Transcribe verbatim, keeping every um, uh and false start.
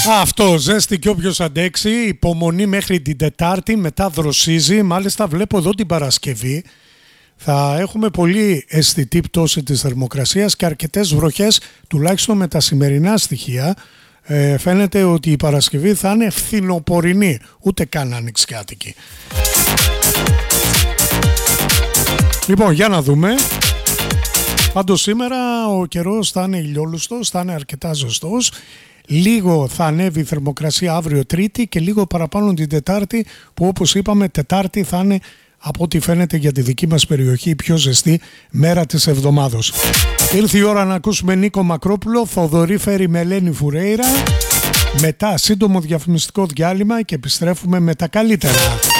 Αυτό, ζέστη και όποιος αντέξει, υπομονή μέχρι την Τετάρτη, μετά δροσίζει. Μάλιστα βλέπω εδώ την Παρασκευή θα έχουμε πολύ αισθητή πτώση της θερμοκρασίας και αρκετές βροχές, τουλάχιστον με τα σημερινά στοιχεία. Ε, φαίνεται ότι η Παρασκευή θα είναι φθινοπορεινή, ούτε καν ανοιξιάτικη. Λοιπόν, για να δούμε. Πάντως σήμερα ο καιρός θα είναι ηλιόλουστος, θα είναι αρκετά ζεστός. Λίγο θα ανέβει η θερμοκρασία αύριο Τρίτη και λίγο παραπάνω την Τετάρτη, που όπως είπαμε Τετάρτη θα είναι, από ό,τι φαίνεται για τη δική μας περιοχή, η πιο ζεστή μέρα της εβδομάδος. Ήρθε η ώρα να ακούσουμε Νίκο Μακρόπουλο, Θοδωρή Φέρη με Ελένη Φουρέιρα. Μετά σύντομο διαφημιστικό διάλειμμα και επιστρέφουμε με τα καλύτερα.